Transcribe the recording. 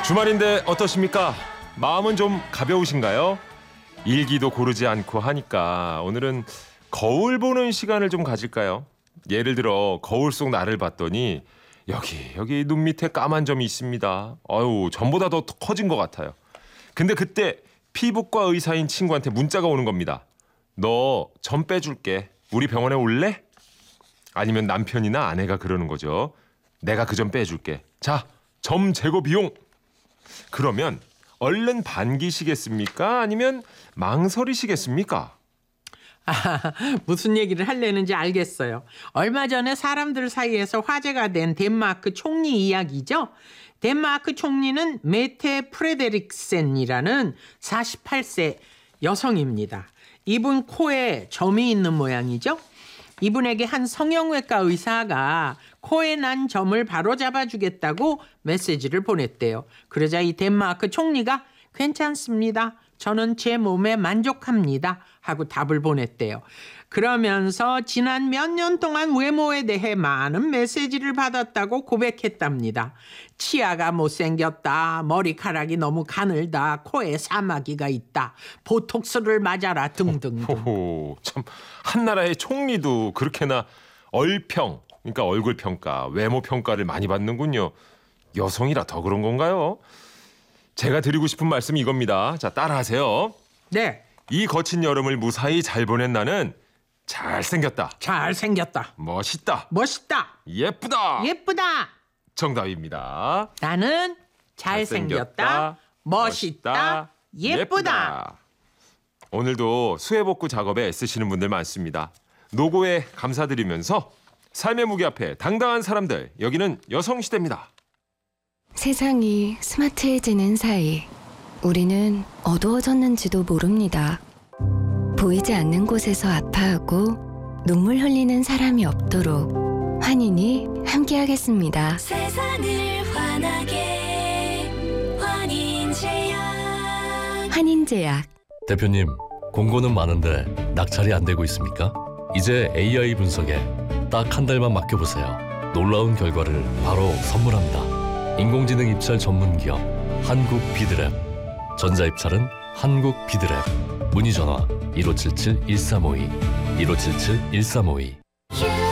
주말인데 어떠십니까? 마음은 좀 가벼우신가요? 일기도 고르지 않고 하니까 오늘은 거울 보는 시간을 좀 가질까요? 예를 들어 거울 속 나를 봤더니 여기 눈 밑에 까만 점이 있습니다. 아유, 전보다 더 커진 것 같아요. 근데 그때 피부과 의사인 친구한테 문자가 오는 겁니다. 너 점 빼줄게. 우리 병원에 올래? 아니면 남편이나 아내가 그러는 거죠. 내가 그 점 빼줄게. 자, 점 제거 비용. 그러면 얼른 반기시겠습니까? 아니면 망설이시겠습니까? 무슨 얘기를 하려는지 알겠어요. 얼마 전에 사람들 사이에서 화제가 된 덴마크 총리 이야기죠. 덴마크 총리는 메테 프레데릭센이라는 48세 여성입니다. 이분 코에 점이 있는 모양이죠. 이분에게 한 성형외과 의사가 코에 난 점을 바로 잡아주겠다고 메시지를 보냈대요. 그러자 이 덴마크 총리가 괜찮습니다. 저는 제 몸에 만족합니다. 하고 답을 보냈대요. 그러면서 지난 몇 년 동안 외모에 대해 많은 메시지를 받았다고 고백했답니다. 치아가 못생겼다. 머리카락이 너무 가늘다. 코에 사마귀가 있다. 보톡스를 맞아라 등등등. 호호, 참 한나라의 총리도 그렇게나 얼평, 그러니까 얼굴 평가, 외모 평가를 많이 받는군요. 여성이라 더 그런 건가요? 제가 드리고 싶은 말씀이 이겁니다. 자, 따라하세요. 네. 이 거친 여름을 무사히 잘 보낸 나는 잘생겼다. 잘생겼다. 멋있다. 멋있다. 예쁘다. 예쁘다. 정답입니다. 나는 잘생겼다. 멋있다. 예쁘다. 오늘도 수해복구 작업에 애쓰시는 분들 많습니다. 노고에 감사드리면서 삶의 무게 앞에 당당한 사람들, 여기는 여성시대입니다. 세상이 스마트해지는 사이 우리는 어두워졌는지도 모릅니다. 보이지 않는 곳에서 아파하고 눈물 흘리는 사람이 없도록 환인이 함께하겠습니다. 세상을 환하게 환인제약. 환인제약. 대표님, 공고는 많은데 낙찰이 안 되고 있습니까? 이제 AI 분석에 딱 한 달만 맡겨보세요. 놀라운 결과를 바로 선물합니다. 인공지능 입찰 전문 기업 한국비드랩. 전자입찰은 한국비드랩. 문의전화 1577-1352 1577-1352.